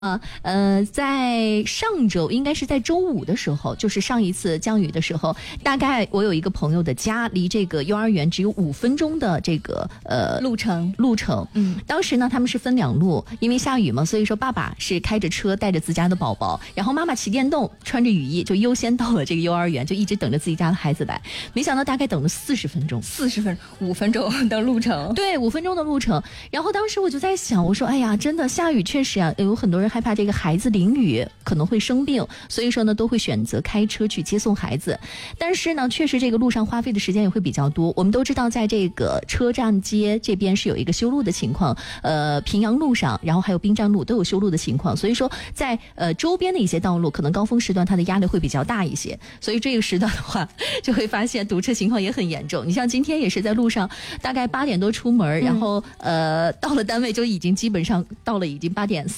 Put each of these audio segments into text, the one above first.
在上周应该是在周五的时候，就是上一次降雨的时候，大概我有一个朋友的家离这个幼儿园只有5分钟的这个路程。 当时呢他们是分2路，因为下雨嘛，所以说爸爸是开着车带着自家的宝宝，然后妈妈骑电动穿着雨衣就优先到了这个幼儿园，就一直等着自己家的孩子来。没想到大概等了40分钟 ，5分钟的路程。 对，5分钟的路程。然后当时我就在想，我说哎呀，真的下雨确实啊，有很多人害怕这个孩子淋雨可能会生病，所以说呢都会选择开车去接送孩子。但是呢确实这个路上花费的时间也会比较多。我们都知道在这个车站街这边是有一个修路的情况，平阳路上然后还有滨站路都有修路的情况，所以说在周边的一些道路可能高峰时段它的压力会比较大一些，所以这个时段的话就会发现堵车情况也很严重。你像今天也是在路上大概8点多出门，然后到了单位就已经基本上到了已经8点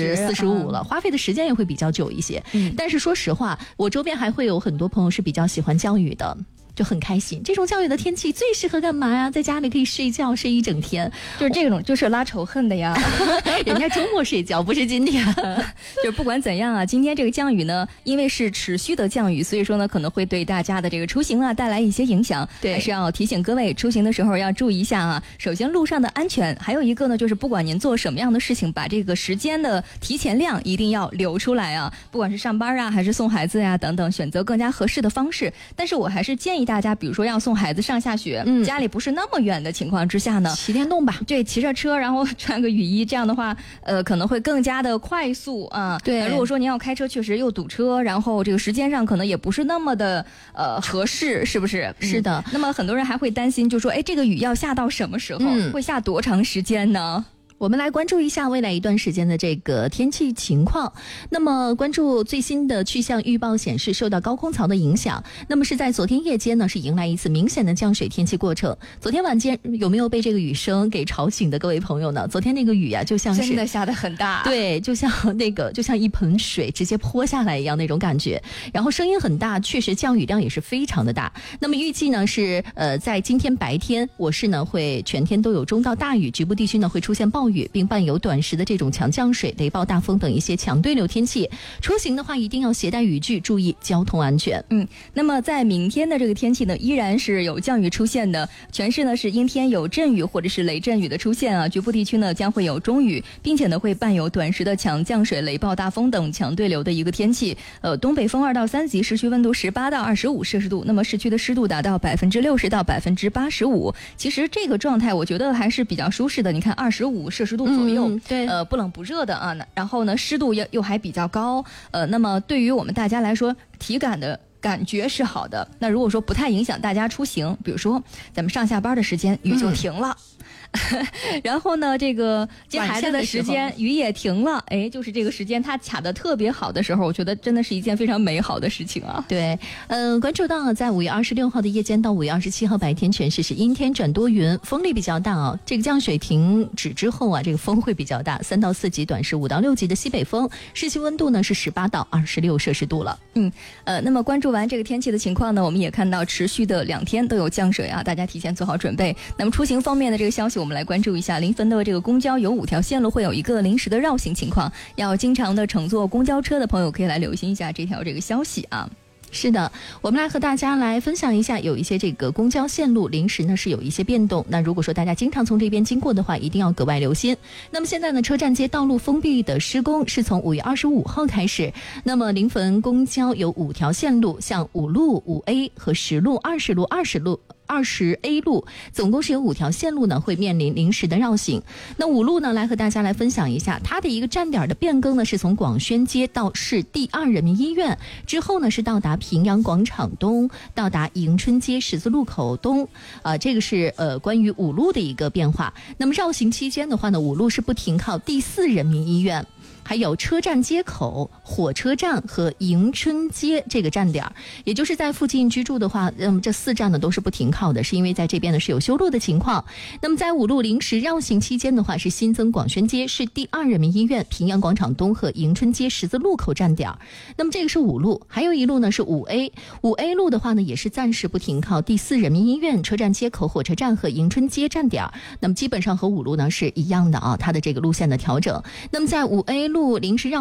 45了，花费的时间也会比较久一些。但是说实话，我周边还会有很多朋友是比较喜欢降雨的，就很开心。这种降雨的天气最适合干嘛呀？在家里可以睡觉睡一整天， 就是这种就是拉仇恨的呀。 人家周末睡觉不是今天。 就不管怎样啊，今天这个降雨呢，因为是持续的降雨，所以说呢可能会对大家的这个出行啊带来一些影响。 对， 还是要提醒各位出行的时候要注意一下啊。首先路上的安全，还有一个呢就是不管您做什么样的事情，把这个时间的提前量一定要留出来啊。不管是上班啊还是送孩子呀等等，选择更加合适的方式。但是我还是建议大家，比如说要送孩子上下学，家里不是那么远的情况之下呢， 骑电动吧。 对，骑着车然后穿个雨衣，这样的话可能会更加的快速啊。 对， 如果说您要开车确实又堵车，然后这个时间上可能也不是那么的合适，是不是？ 是的。 那么很多人还会担心，就说哎，这个雨要下到什么时候，会下多长时间呢？ 我们来关注一下未来一段时间的这个天气情况。那么关注最新的气象预报显示，受到高空槽的影响，那么是在昨天夜间呢是迎来一次明显的降水天气过程。昨天晚间有没有被这个雨声给吵醒的各位朋友呢？昨天那个雨啊就像是真的下得很大， 对，就像一盆水直接泼下来一样那种感觉，然后声音很大，确实降雨量也是非常的大。那么预计呢是在今天白天我市呢会全天都有中到大雨，局部地区呢会出现暴雨，并伴有短时的这种强降水、雷暴大风等一些强对流天气。出行的话一定要携带雨具，注意交通安全。 那么在明天的这个天气呢，依然是有降雨出现的，全市呢是阴天有阵雨或者是雷阵雨的出现啊，局部地区呢将会有中雨，并且呢会伴有短时的强降水、雷暴大风等强对流的一个天气。东北风2到3级，市区温度18到25摄氏度，那么市区的湿度达到60%到85%。其实这个状态我觉得还是比较舒适的，你看25摄氏度左右， 对， 不冷不热的啊。然后呢，湿度又还比较高，那么对于我们大家来说，体感的感觉是好的。那如果说不太影响大家出行，比如说咱们上下班的时间雨就停了。然后呢，这个接孩子的时间雨也停了，哎，就是这个时间它卡得特别好的时候，我觉得真的是一件非常美好的事情啊。 对，关注到在5月26号的夜间到5月27号白天，全市是阴天转多云，风力比较大啊。这个降水停止之后啊，这个风会比较大，3到4级，短时5到6级的西北风，市区温度呢是18到26摄氏度了。 那么关注完这个天气的情况呢，我们也看到持续的2天都有降水啊，大家提前做好准备。那么出行方面的这个消息，我们来关注一下，临汾的这个公交有5条线路会有一个临时的绕行情况，要经常的乘坐公交车的朋友可以来留心一下这条这个消息啊。 是的，我们来和大家来分享一下，有一些这个公交线路临时呢是有一些变动，那如果说大家经常从这边经过的话，一定要格外留心。那么现在呢，车站街道路封闭的施工是从5月25号开始，那么临汾公交有5条线路，像5路、5A 和10路、20路、20A 路，总共是有5条线路呢会面临临时的绕行。那5路呢，来和大家来分享一下它的一个站点的变更呢，是从广宣街到市第2人民医院，之后呢是到达平阳广场东，到达迎春街十字路口东，这个是关于5路的一个变化。那么绕行期间的话呢，5路是不停靠第4人民医院，还有车站街口、火车站和迎春街这个站点，也就是在附近居住的话，这4站呢都是不停靠的，是因为在这边呢是有修路的情况。那么在5路临时绕行期间的话，是新增广宣街市第2人民医院、平阳广场东和迎春街十字路口站点。那么这个是5路，还有一路呢是5A 路的话呢，也是暂时不停靠第4人民医院、车站街口、火车站和迎春街站点。那么基本上和5路呢是一样的啊，它的这个路线的调整。那么在5A 路临时绕